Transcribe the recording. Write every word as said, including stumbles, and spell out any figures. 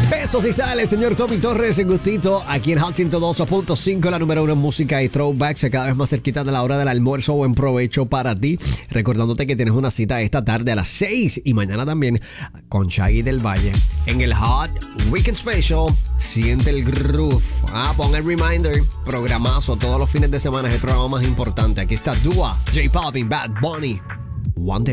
Eso sí sale, señor Tommy Torres, en gustito, aquí en Hot ciento dos punto cinco, la número uno en música y throwbacks, cada vez más cerquita de la hora del almuerzo. Buen provecho para ti. Recordándote que tienes una cita esta tarde a las seis y mañana también con Shaggy del Valle en el Hot Weekend Special. Siente el groove. Ah, pon el reminder. Programazo todos los fines de semana, es el programa más importante. Aquí está Dua, J Balvin, Bad Bunny, One Day.